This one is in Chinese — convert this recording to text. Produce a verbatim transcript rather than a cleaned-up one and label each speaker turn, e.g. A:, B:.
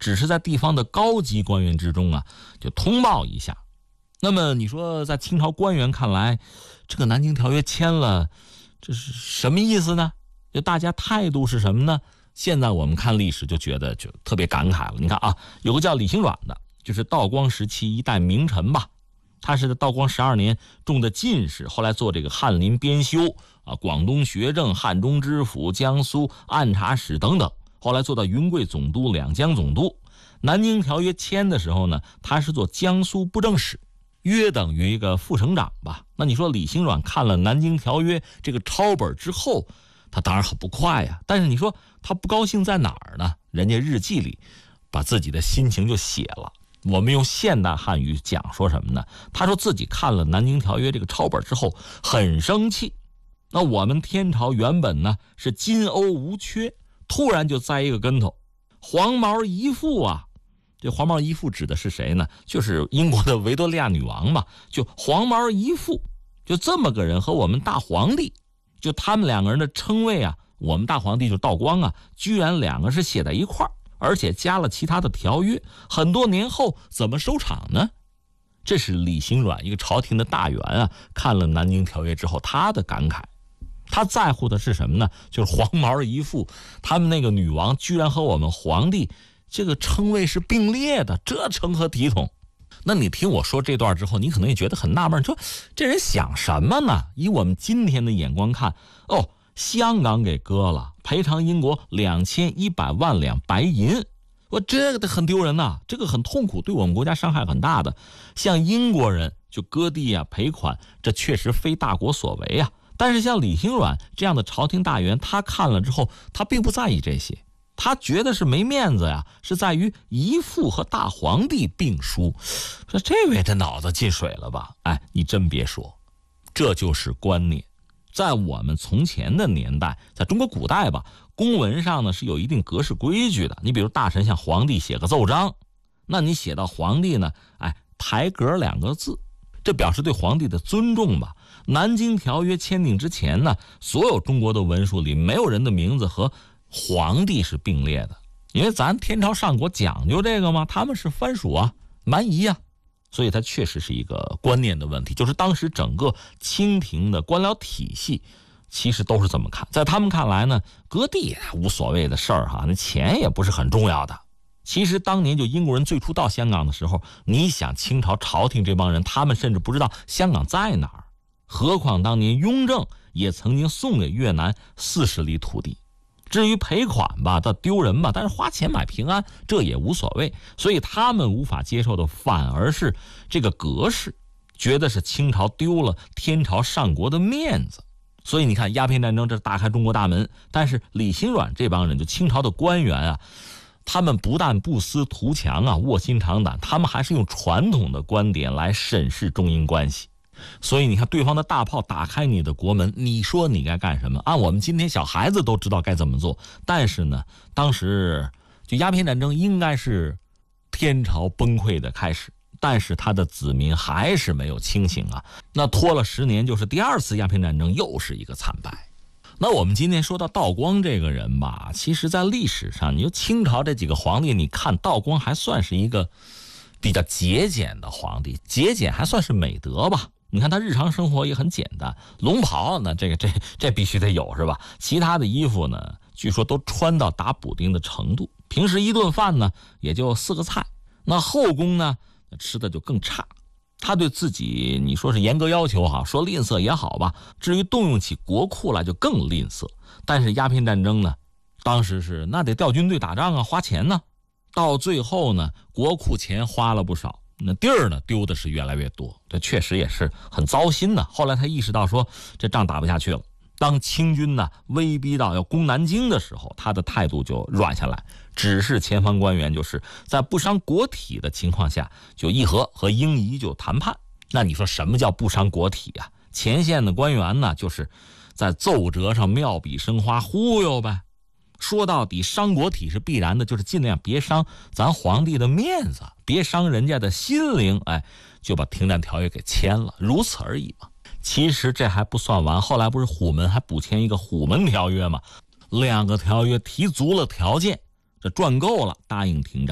A: 只是在地方的高级官员之中啊，就通报一下。那么你说在清朝官员看来，这个南京条约签了，这是什么意思呢？就大家态度是什么呢？现在我们看历史就觉得就特别感慨了。你看啊，有个叫李行远的，就是道光时期一代名臣吧，他是在道光十二年中的进士，后来做这个翰林编修啊，广东学政、汉中知府、江苏按察使等等，后来做到云贵总督、两江总督。南京条约签的时候呢，他是做江苏布政使，约等于一个副省长吧。那你说李行远看了南京条约这个抄本之后，他当然很不快呀。但是你说他不高兴在哪儿呢？人家日记里把自己的心情就写了。我们用现代汉语讲说什么呢？他说自己看了南京条约这个抄本之后很生气。那我们天朝原本呢是金瓯无缺，突然就栽一个跟头，黄毛一妇啊。这黄毛一妇指的是谁呢？就是英国的维多利亚女王嘛，就黄毛一妇，就这么个人和我们大皇帝，就他们两个人的称谓啊，我们大皇帝就是道光啊，居然两个是写在一块儿，而且加了其他的条约，很多年后怎么收场呢？这是李行远一个朝廷的大员啊，看了南京条约之后他的感慨。他在乎的是什么呢？就是黄毛一妇，他们那个女王居然和我们皇帝这个称谓是并列的，这成何体统？那你听我说这段之后，你可能也觉得很纳闷，说这人想什么呢？以我们今天的眼光看，哦，香港给割了，赔偿英国两千一百万两白银，我这个很丢人呐、啊，这个很痛苦，对我们国家伤害很大的。像英国人就割地啊赔款，这确实非大国所为啊。但是像李行远这样的朝廷大员，他看了之后，他并不在意这些。他觉得是没面子呀，是在于姨父和大皇帝并书。说这位这脑子进水了吧？哎，你真别说，这就是观念。在我们从前的年代，在中国古代吧，公文上呢是有一定格式规矩的。你比如大臣向皇帝写个奏章，那你写到皇帝呢，哎，抬格两个字，这表示对皇帝的尊重吧。南京条约签订之前呢，所有中国的文书里没有人的名字和皇帝是并列的，因为咱天朝上国讲究这个嘛，他们是藩属啊、蛮夷啊，所以它确实是一个观念的问题。就是当时整个清廷的官僚体系其实都是这么看，在他们看来呢，割地无所谓的事儿哈，那钱也不是很重要的。其实当年就英国人最初到香港的时候，你想清朝朝廷这帮人，他们甚至不知道香港在哪儿，何况当年雍正也曾经送给越南四十里土地。至于赔款吧，倒丢人吧，但是花钱买平安，这也无所谓。所以他们无法接受的反而是这个格式，觉得是清朝丢了天朝上国的面子。所以你看鸦片战争这打开中国大门，但是李行远这帮人，就清朝的官员啊，他们不但不思图强啊，卧薪尝胆，他们还是用传统的观点来审视中英关系。所以你看对方的大炮打开你的国门，你说你该干什么？按我们今天小孩子都知道该怎么做，但是呢，当时就鸦片战争应该是天朝崩溃的开始，但是他的子民还是没有清醒啊。那拖了十年，就是第二次鸦片战争，又是一个惨败。那我们今天说到道光这个人吧，其实在历史上，你说清朝这几个皇帝，你看道光还算是一个比较节俭的皇帝，节俭还算是美德吧。你看他日常生活也很简单，龙袍呢，这个这这必须得有是吧？其他的衣服呢，据说都穿到打补丁的程度。平时一顿饭呢，也就四个菜。那后宫呢，吃的就更差。他对自己你说是严格要求哈，说吝啬也好吧。至于动用起国库来就更吝啬。但是鸦片战争呢，当时是那得调军队打仗啊，花钱呢。到最后呢，国库钱花了不少。那地儿呢丢的是越来越多，这确实也是很糟心的。后来他意识到说这仗打不下去了，当清军呢威逼到要攻南京的时候，他的态度就软下来，指示前方官员就是在不伤国体的情况下就议和，和英夷就谈判。那你说什么叫不伤国体啊？前线的官员呢就是在奏折上妙笔生花忽悠呗。说到底伤国体是必然的，就是尽量别伤咱皇帝的面子，别伤人家的心灵，哎，就把停战条约给签了，如此而已嘛。其实这还不算完，后来不是虎门还补签一个虎门条约吗？两个条约提足了条件，这赚够了，答应停战。